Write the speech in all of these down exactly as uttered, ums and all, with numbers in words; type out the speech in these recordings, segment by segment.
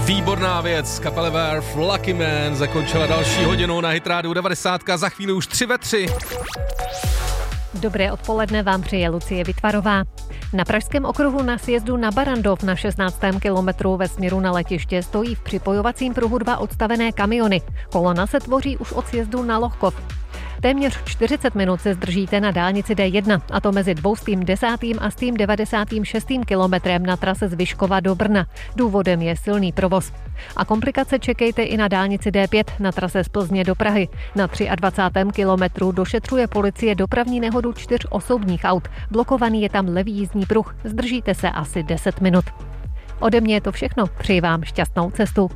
Výborná věc, kapele Verve, Lucky Man zakončila další hodinu na Hit Radio devadesát, za chvíli už tři ve tři. Dobré odpoledne vám přeje Lucie Vytvarová. Na Pražském okruhu na sjezdu na Barrandov na šestnáctém kilometru ve směru na letiště stojí v připojovacím pruhu dva odstavené kamiony. Kolona se tvoří už od sjezdu na Lohkov. Téměř čtyřicet minut se zdržíte na dálnici D jedna, a to mezi dvoustým desátým a stým devadesátým šestým kilometrem na trase z Vyškova do Brna. Důvodem je silný provoz. A komplikace čekejte i na dálnici D pět na trase z Plzně do Prahy. Na dvacátém třetím kilometru došetřuje policie dopravní nehodu čtyř osobních aut. Blokovaný je tam levý jízdní pruh. Zdržíte se asi deset minut. Ode mě je to všechno. Přeji vám šťastnou cestu.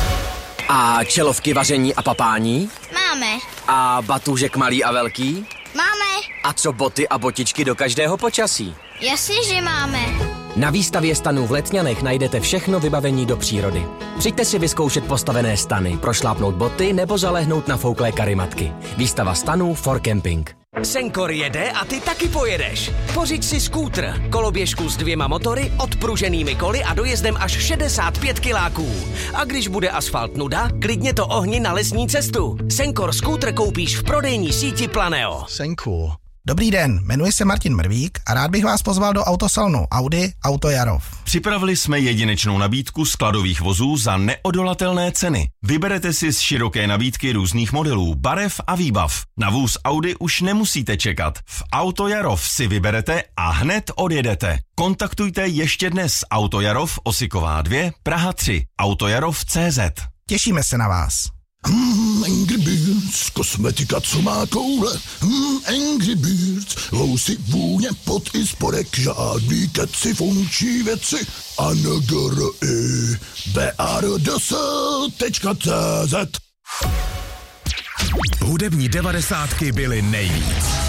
A čelovky vaření a papání? Máme. A batůžek malý a velký? Máme. A co boty a botičky do každého počasí? Jasně, že máme. Na výstavě stanů v Letňanech najdete všechno vybavení do přírody. Přijďte si vyzkoušet postavené stany, prošlápnout boty nebo zalehnout na fouklé karimatky. Výstava stanů for camping. Senkor jede a ty taky pojedeš. Pořiď si skútr, koloběžku s dvěma motory, odpruženými koly a dojezdem až šedesát pět kiláků. A když bude asfalt nuda, klidně to ohni na lesní cestu. Senkor skútr koupíš v prodejní síti Planeo. Senkor. Dobrý den, jmenuji se Martin Mrvík a rád bych vás pozval do autosalonu Audi Auto Jarov. Připravili jsme jedinečnou nabídku skladových vozů za neodolatelné ceny. Vyberete si z široké nabídky různých modelů, barev a výbav. Na vůz Audi už nemusíte čekat. V Auto Jarov si vyberete a hned odjedete. Kontaktujte ještě dnes Auto Jarov, Osiková dva, Praha tři, autojarov tečka cé zet. Těšíme se na vás. Hmm, Angry Birds, kosmetika, co má koule. Hmm, Angry Birds, housy, vůně, pot i spodek, žádný keci, funkční věci. A N G R I B R D S tečka cé zet. Hudební devadesátky byly nejvíc.